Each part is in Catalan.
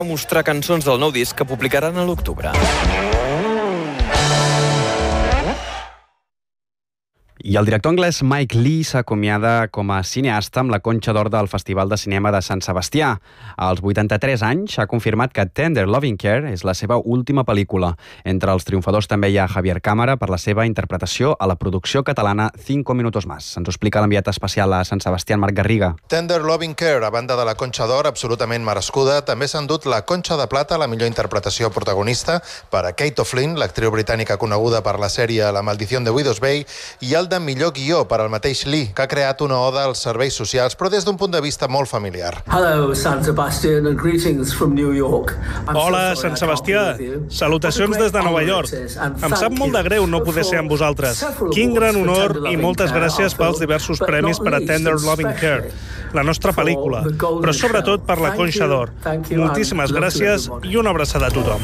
mostrar cançons del nou disc que publicaran a l'octubre. I el director anglès Mike Leigh s'acomiada com a cineasta amb la Conxa d'Or del Festival de Cinema de Sant Sebastià. Als 83 anys ha confirmat que Tender Loving Care és la seva última pel·lícula. Entre els triomfadors també hi ha Javier Cámara per la seva interpretació a la producció catalana 5 minutos más. Ens ho explica l'enviat especial a Sant Sebastià, Marc Garriga. Tender Loving Care, a banda de la Conxa d'Or, absolutament merescuda, també s'ha endut la Conxa de Plata, la millor interpretació protagonista, per a Kate O'Flynn, l'actriu britànica coneguda per la sèrie La maldición de Widows Bay, i el de millor guió per al mateix Lee, que ha creat una oda als serveis socials, però des d'un punt de vista molt familiar. Hello, Sant Sebastian, and greetings from New York. Hola, Sant Sebastià. Salutacions des de Nova York. Em sap molt de greu no poder ser amb vosaltres. Quin gran honor i moltes gràcies pels diversos premis per a Tender Loving Care, la nostra pel·lícula, però sobretot per la Conxa d'Or. Moltíssimes gràcies i una abraçada a tothom.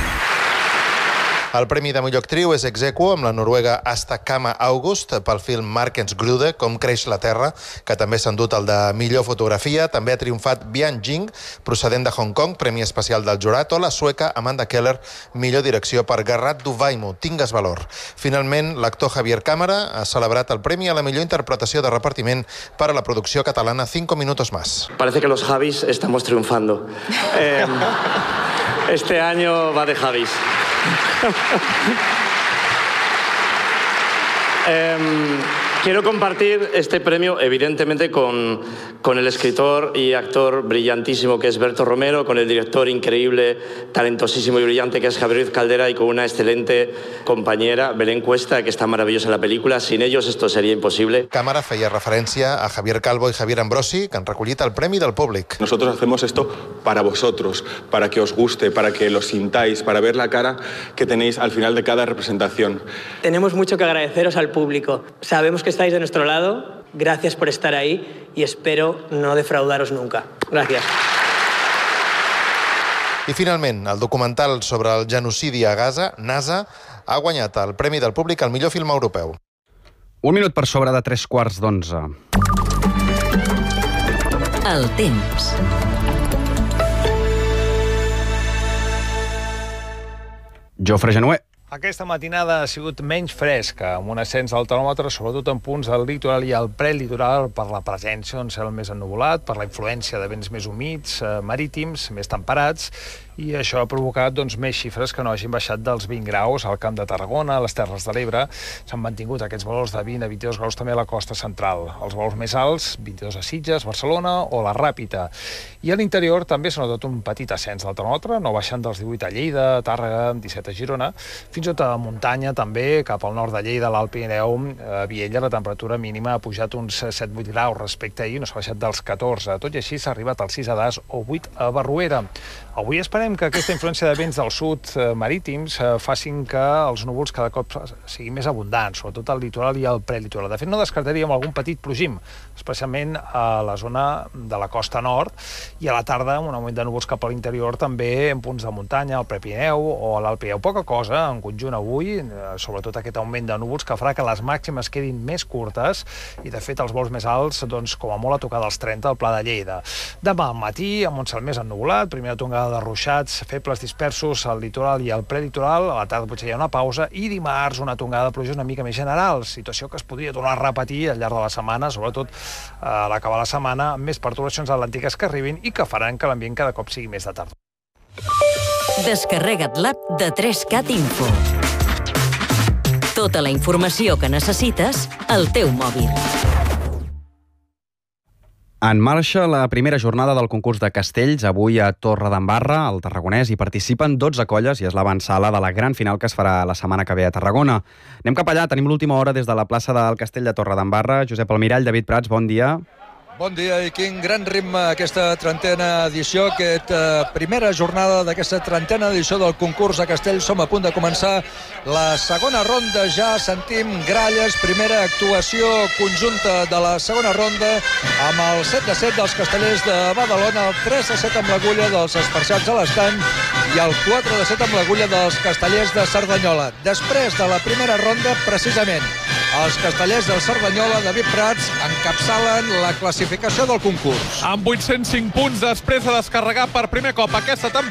El premi de millor actriu és ex aequo amb la noruega Asta Kama August pel film Markens Grude, Com creix la terra, que també s'ha endut el de millor fotografia. També ha triomfat Bian Jing, procedent de Hong Kong, premi especial del jurat, o la sueca Amanda Keller, millor direcció per Garrat du Vaimo, Tingues valor. Finalment, l'actor Javier Cámara ha celebrat el premi a la millor interpretació de repartiment per a la producció catalana 5 minutos más. Parece que los Javis estamos triunfando. Este año va de Javis. Quiero compartir este premio, evidentemente, con el escritor y actor brillantísimo que es Berto Romero, con el director increíble, talentosísimo y brillante que es Javier Ruiz Caldera, y con una excelente compañera, Belén Cuesta, que está maravillosa en la película. Sin ellos esto sería imposible. Cámara feia referència a Javier Calvo y Javier Ambrosi, que han recollit el premi del públic. Nosotros hacemos esto para vosotros, para que os guste, para que lo sintáis, para ver la cara que tenéis al final de cada representación. Tenemos mucho que agradeceros al público. Sabemos que estáis de nuestro lado, gracias por estar ahí y espero no defraudaros nunca. Gracias. I finalment, el documental sobre el genocidi a Gaza, NASA, ha guanyat el Premi del Públic al millor film europeu. 1 minut per sobre de 3:15. El temps. Jofre Genuer. Aquesta matinada ha sigut menys fresca, amb un ascens del termòmetre, sobretot en punts del litoral i al prelitoral, per la presència d'un cel més ennuvolat, per la influència de vents més humits, marítims, més temperats, i això ha provocat més xifres que no hagin baixat dels 20 graus al Camp de Tarragona, a les Terres de l'Ebre. S'han mantingut aquests valors de 20 a 22 graus també a la costa central. Els valors més alts, 22 a Sitges, Barcelona o la Ràpita. I a l'interior també s'ha notat un petit ascens del termòmetre, no baixant dels 18 a Lleida, Tàrrega, 17 a Girona, fins i tot a muntanya també, cap al nord de Lleida, l'Alt Pirineu, a Viella, la temperatura mínima ha pujat uns 7-8 graus respecte a ahir, no s'ha baixat dels 14. Tot i així s'ha arribat als 6 a Das o 8 a Barruera. Avui esperem que aquesta influència de vents del sud marítims facin que els núvols cada cop siguin més abundants, sobretot al litoral i al prelitoral. De fet, no descartaríem algun petit plogim, especialment a la zona de la costa nord, i a la tarda un augment de núvols cap a l'interior també en punts de muntanya, al Prepirineu o a l'Alt Pirineu. Poca cosa en conjunt avui, sobretot aquest augment de núvols que farà que les màximes quedin més curtes i, de fet, els vols més alts, com a molt a tocar dels 30 al Pla de Lleida. Demà al matí, amb un cel més ennuvolat, primera tongada de ruixats febles dispersos al litoral i al prelitoral, a la tarda potser hi ha una pausa, i dimarts una tongada de pluja una mica més general, situació que es podria tornar a repetir al llarg de la setmana, sobretot a l'acabar la setmana, amb més perturbacions atlàntiques que arribin i que faran que l'ambient cada cop sigui més de tardor. Descarrega't l'app de 3CAT Info. Tota la informació que necessites al teu mòbil. En marxa la primera jornada del concurs de castells, avui a Torredembarra, al Tarragonès. Hi participen 12 colles i és l'avantsala de la gran final que es farà la setmana que ve a Tarragona. Anem cap allà, tenim l'última hora des de la plaça del Castell de Torredembarra. Josep Almirall, David Prats, bon dia. Bon dia i quin gran ritme aquesta trentena edició, aquesta primera jornada d'aquesta trentena edició del concurs a Castells. Som a punt de començar la segona ronda, ja sentim gralles, primera actuació conjunta de la segona ronda amb el 7-7 dels castellers de Badalona, el 3-7 amb l'agulla dels esparçats a l'estany i el 4-7 amb l'agulla dels castellers de Cerdanyola. Després de la primera ronda, precisament, Els castellers del Cerdanyola, David Prats, encapçalen la classificació del concurs. Amb 805 punts després de descarregar per primer cop aquesta temporada